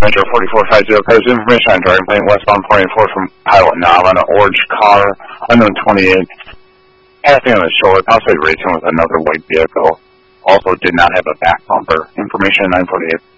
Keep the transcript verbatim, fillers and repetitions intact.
Metro forty-four five zero, cars information on driving plane westbound four eighty-four from Pilot Knob on an orange car, unknown twenty-eight, passing on the shoulder, possibly racing with another white vehicle. Also did not have a back bumper. Information nine forty-eight.